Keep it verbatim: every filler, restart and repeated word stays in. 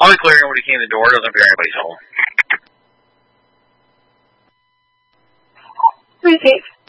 I'll be clearing when he came in the door. Doesn't appear anybody's home. Receive.